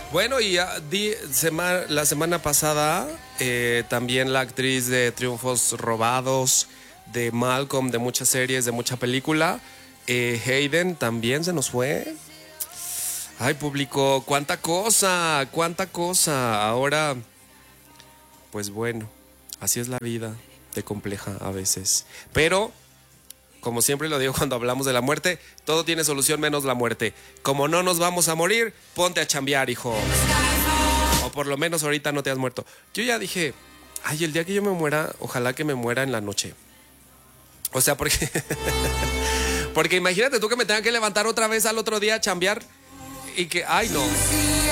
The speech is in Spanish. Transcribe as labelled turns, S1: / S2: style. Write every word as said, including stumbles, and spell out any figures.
S1: Bueno, y ah, di, sema- la semana pasada eh, también la actriz de Triunfos Robados, de Malcolm, de muchas series, de mucha película, eh, Hayden también se nos fue. Ay, público, cuánta cosa, cuánta cosa. Ahora, pues bueno, así es la vida, de compleja a veces. Pero, como siempre lo digo cuando hablamos de la muerte, todo tiene solución menos la muerte. Como no nos vamos a morir, ponte a chambear, hijo. O por lo menos ahorita no te has muerto. Yo ya dije, ay, el día que yo me muera, ojalá que me muera en la noche. O sea, porque... porque imagínate tú que me tengan que levantar otra vez al otro día a chambear y que, ay, no.